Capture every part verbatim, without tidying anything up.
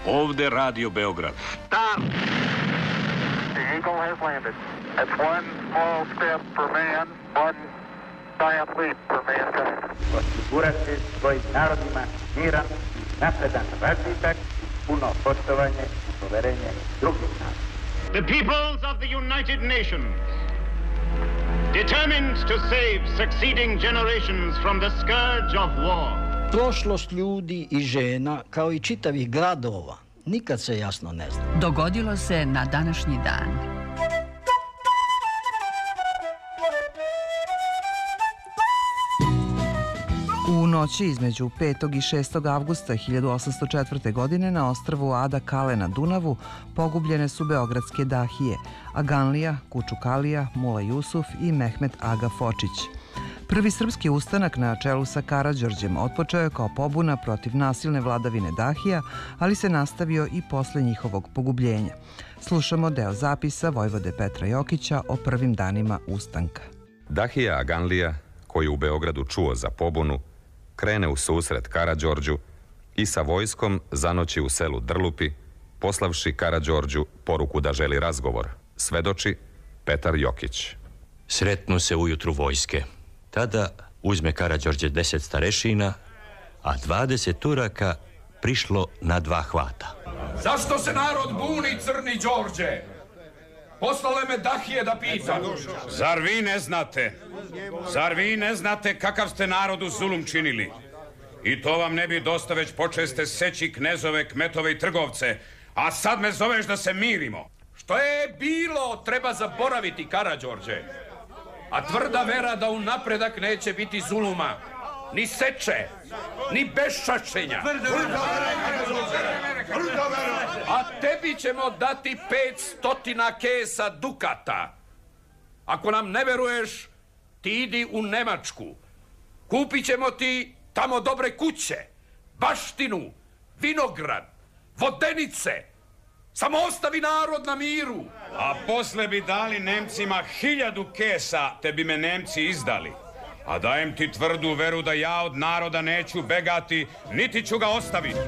Ovde Radio Beograd. Stop! The Eagle has landed. That's one small step for man, one giant leap for mankind. Osigurati svojim narodima miran, napredan razvitak, puno poštovanje i poverenje drugih naroda. The peoples of the United Nations, determined to save succeeding generations from the scourge of war. Prošlost ljudi i žena, kao i čitavih gradova, nikad se jasno ne zna. Dogodilo se na današnji dan. U noći između petog i šestog avgusta hiljadu osamsto četvrte. godine na ostrvu Ada Kale na Dunavu pogubljene su beogradske dahije Aganlija, Kučukalija, Mula Jusuf i Mehmet Aga Fočić. Prvi srpski ustanak na čelu sa Karađorđem otpočeo je kao pobuna protiv nasilne vladavine dahija, ali se nastavio i posle njihovog pogubljenja. Slušamo deo zapisa vojvode Petra Jokića o prvim danima ustanka. Dahija Aganlija, koji u Beogradu čuo za pobunu, krene u susret Karađorđu i sa vojskom zanoći u selu Drlupi, poslavši Karađorđu poruku da želi razgovor. Svedoči Petar Jokić. Sretnu se ujutru vojske. Tada uzme Karađorđe deset starešina, a dvadeset Turaka prišlo na dva hvata. Zašto se narod buni, Crni Đorđe? Poslale me dahije da pitam. Zar vi ne znate? Zar vi ne znate kakav ste narodu zulum činili? I to vam ne bi dosta, već počeste seći knezove, kmetove i trgovce, a sad me zoveš da se mirimo. Što je bilo, treba zaboraviti, Karađorđe. A tvrda vera da u napredak neće biti zuluma, ni seče, ni beščašćenja. A tebi ćemo dati pet stotina kesa dukata. Ako nam ne veruješ, ti idi u Nemačku. Kupit ćemo ti tamo dobre kuće, baštinu, vinograd, vodenice. Samo ostavi narod na miru. A posle bi dali Nemcima hiljadu kesa, te bi me Nemci izdali. A dajem ti tvrdu veru da ja od naroda neću begati, niti ću ga ostaviti.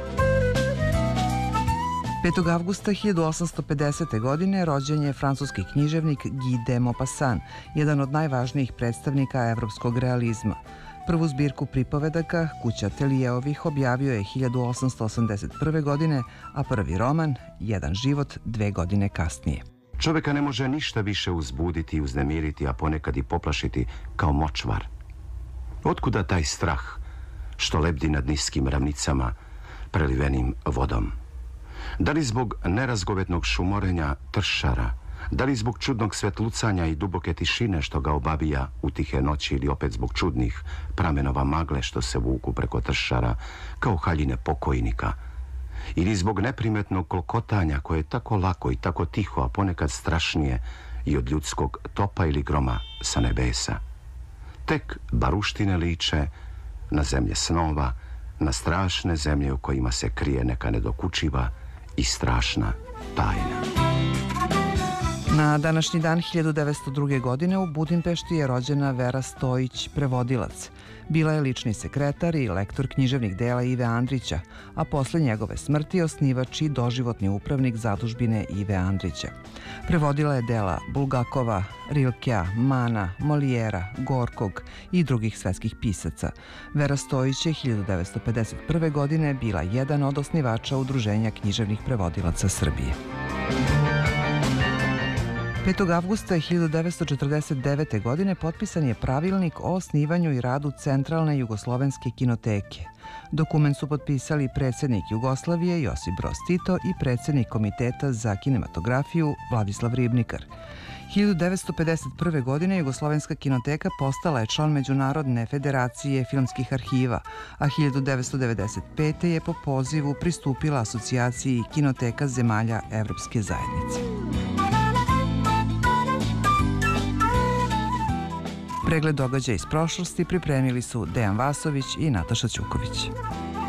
petog avgusta hiljadu osamsto pedesete. godine rođen je francuski književnik Guy de Maupassant, jedan od najvažnijih predstavnika evropskog realizma. Prvu zbirku pripovedaka, Kuća Telijeovih, objavio je hiljadu osamsto osamdeset prve. godine, a prvi roman, Jedan život, dve godine kasnije. Čoveka ne može ništa više uzbuditi i uznemiriti, a ponekad i poplašiti kao močvar. Otkuda taj strah što lebdi nad niskim ravnicama prelivenim vodom? Da li zbog nerazgovetnog šumorenja tršara, da li zbog čudnog svetlucanja i duboke tišine što ga obavija u tihe noći, ili opet zbog čudnih pramenova magle što se vuku preko tršara kao haljine pokojnika, ili zbog neprimetnog kolkotanja koje je tako lako i tako tiho, a ponekad strašnije i od ljudskog topa ili groma sa nebesa. Tek baruštine liče na zemlje snova, na strašne zemlje u kojima se krije neka nedokučiva i strašna tajna. Na današnji dan hiljadu devetsto druge. godine u Budimpešti je rođena Vera Stojić, prevodilac. Bila je lični sekretar i lektor književnih dela Ive Andrića, a posle njegove smrti osnivač i doživotni upravnik zadužbine Ive Andrića. Prevodila je dela Bulgakova, Rilkea, Mana, Molijera, Gorkog i drugih svetskih pisaca. Vera Stojić je hiljadu devetsto pedeset prve. godine bila jedan od osnivača Udruženja književnih prevodilaca Srbije. petog avgusta hiljadu devetsto četrdeset devete. godine potpisan je pravilnik o osnivanju i radu Centralne jugoslovenske kinoteke. Dokument su potpisali predsjednik Jugoslavije Josip Broz Tito i predsjednik Komiteta za kinematografiju Vladislav Ribnikar. hiljadu devetsto pedeset prve. godine Jugoslovenska kinoteka postala je član Međunarodne federacije filmskih arhiva, a hiljadu devetsto devedeset pete. je po pozivu pristupila asocijaciji kinoteka zemalja Evropske zajednice. Pregled događaja iz prošlosti pripremili su Dejan Vasović i Nataša Ćuković.